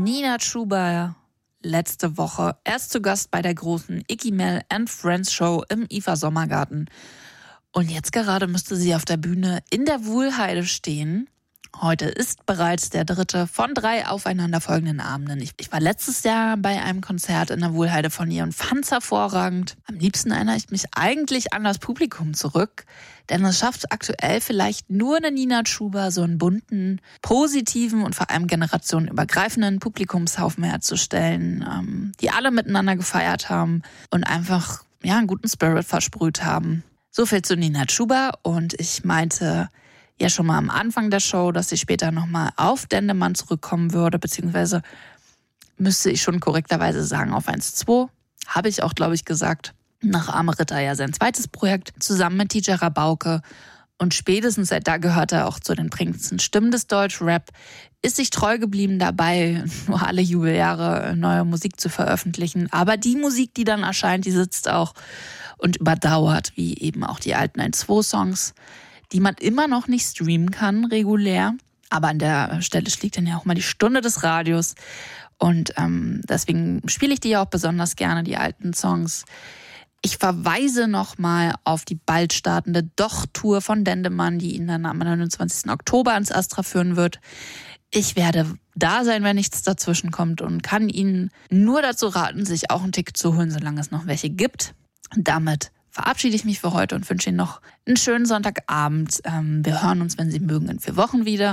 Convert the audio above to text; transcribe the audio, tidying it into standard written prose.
Nina Chuba letzte Woche erst zu Gast bei der großen Icky Mel and Friends Show im IFA Sommergarten. Und jetzt gerade müsste sie auf der Bühne in der Wuhlheide stehen. Heute ist bereits der 3. von 3 aufeinanderfolgenden Abenden. Ich war letztes Jahr bei einem Konzert in der Wuhlheide von ihr und fand's hervorragend. Am liebsten erinnere ich mich eigentlich an das Publikum zurück, denn es schafft aktuell vielleicht nur eine Nina Chuba, so einen bunten, positiven und vor allem generationenübergreifenden Publikumshaufen herzustellen, die alle miteinander gefeiert haben und einfach einen guten Spirit versprüht haben. So viel zu Nina Chuba, und ich meinte ja schon mal am Anfang der Show, dass sie später nochmal auf Dendemann zurückkommen würde, beziehungsweise müsste ich schon korrekterweise sagen auf 1-2. Habe ich auch, glaube ich, gesagt. Nach Arme Ritter ja sein zweites Projekt, zusammen mit TJ Rabauke. Und spätestens seit da gehört er auch zu den prägendsten Stimmen des Deutschrap, ist sich treu geblieben dabei, nur alle Jubeljahre neue Musik zu veröffentlichen. Aber die Musik, die dann erscheint, die sitzt auch und überdauert, wie eben auch die alten 1-2-Songs, die man immer noch nicht streamen kann, regulär. Aber an der Stelle schlägt dann ja auch mal die Stunde des Radios. Und deswegen spiele ich die ja auch besonders gerne, die alten Songs. Ich verweise nochmal auf die bald startende Doch-Tour von Dendemann, die ihn dann am 29. Oktober ins Astra führen wird. Ich werde da sein, wenn nichts dazwischen kommt, und kann Ihnen nur dazu raten, sich auch ein Ticket zu holen, solange es noch welche gibt. Und damit verabschiede ich mich für heute und wünsche Ihnen noch einen schönen Sonntagabend. Wir hören uns, wenn Sie mögen, in 4 Wochen wieder.